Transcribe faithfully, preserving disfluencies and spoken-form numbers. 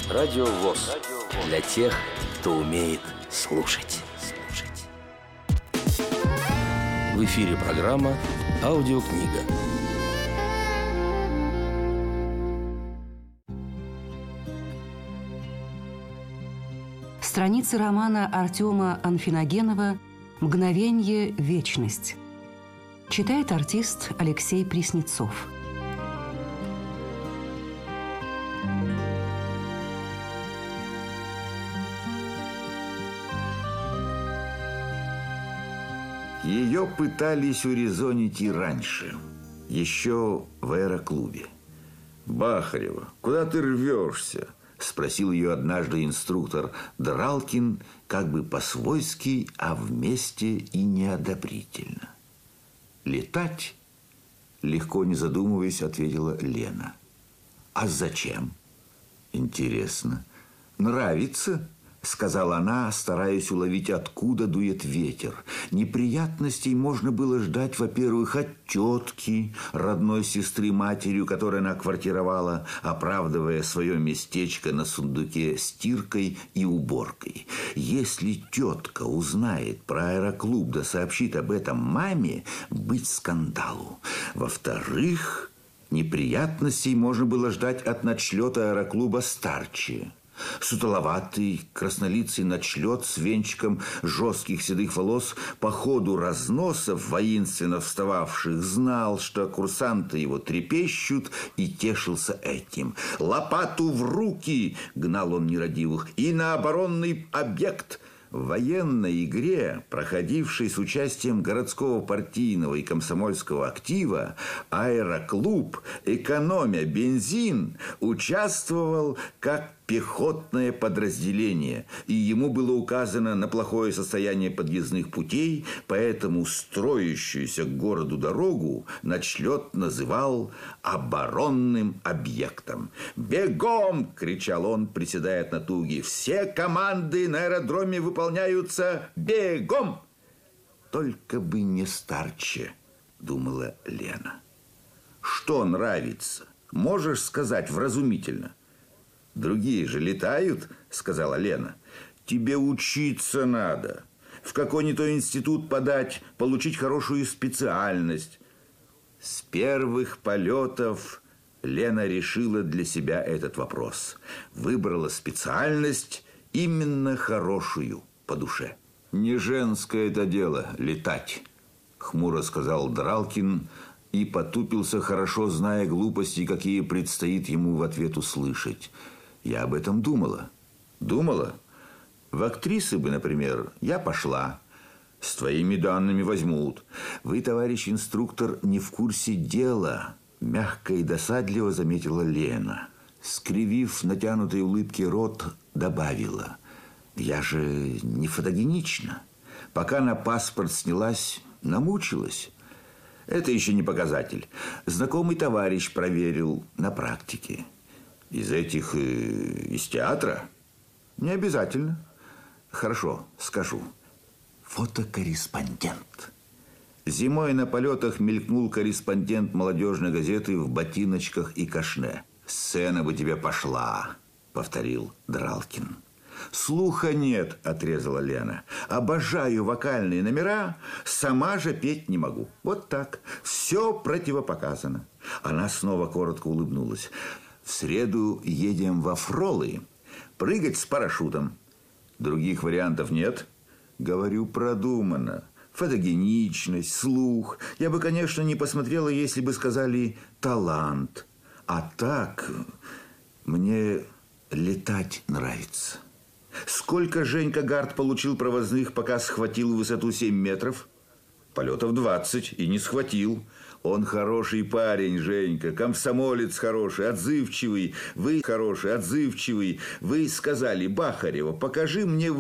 Радио ВОС. Для тех, кто умеет слушать. В эфире программа «Аудиокнига». Страницы романа Артема Анфиногенова «Мгновенье. Вечность». Читает артист Алексей Преснецов. Ее пытались урезонить и раньше, еще в аэроклубе. «Бахарева, куда ты рвешься?» – спросил ее однажды инструктор Дралкин, как бы по-свойски, а вместе и неодобрительно. «Летать?» – легко не задумываясь, ответила Лена. «А зачем?» «Интересно. Нравится?» – сказала она, стараясь уловить, откуда дует ветер. Неприятностей можно было ждать, во-первых, от тетки, родной сестры матерью, которой она квартировала, оправдывая свое местечко на сундуке стиркой и уборкой. Если тетка узнает про аэроклуб да сообщит об этом маме, быть скандалу. Во-вторых, неприятностей можно было ждать от ночлета аэроклуба «Старче». Сутуловатый, краснолицый ночлет с венчиком жестких седых волос по ходу разносов, воинственно встававших, знал, что курсанты его трепещут, и тешился этим. «Лопату в руки!» — гнал он нерадивых. «И на оборонный объект!» В военной игре, проходившей с участием городского партийного и комсомольского актива, аэроклуб, экономя бензин, участвовал как пехотное подразделение, и ему было указано на плохое состояние подъездных путей, поэтому строящуюся к городу дорогу ночлет называл оборонным объектом. «Бегом!» – кричал он, приседая от натуги. «Все команды на аэродроме выполняются бегом!» «Только бы не Старче», – думала Лена. «Что нравится? Можешь сказать вразумительно?» «Другие же летают», — сказала Лена. «Тебе учиться надо. В какой-нибудь институт подать, получить хорошую специальность». С первых полетов Лена решила для себя этот вопрос. Выбрала специальность, именно хорошую, по душе. «Не женское это дело — летать», — хмуро сказал Дралкин и потупился, хорошо зная глупости, какие предстоит ему в ответ услышать. «Я об этом думала». «Думала? В актрисы бы, например, я пошла. С твоими данными возьмут. Вы, товарищ инструктор, не в курсе дела», – мягко и досадливо заметила Лена. Скривив натянутой улыбки рот, добавила: «Я же не фотогенична. Пока на паспорт снялась, намучилась. Это еще не показатель. Знакомый товарищ проверил на практике». «Из этих... Э, из театра?» «Не обязательно». «Хорошо, скажу. Фотокорреспондент». Зимой на полетах мелькнул корреспондент молодежной газеты в ботиночках и кашне. «Сцена бы тебе пошла», — повторил Дралкин. «Слуха нет», — отрезала Лена. «Обожаю вокальные номера, сама же петь не могу. Вот так. Все противопоказано». Она снова коротко улыбнулась. «В среду едем во Фролы. Прыгать с парашютом. Других вариантов нет?» «Говорю, продуманно. Фотогеничность, слух. Я бы, конечно, не посмотрела, если бы сказали талант. А так мне летать нравится». «Сколько Женька Гард получил провозных, пока схватил высоту семь метров?» «Полетов двадцать, и не схватил». «Он хороший парень, Женька, комсомолец хороший, отзывчивый. Вы хороший, отзывчивый. Вы сказали: Бахарева, покажи мне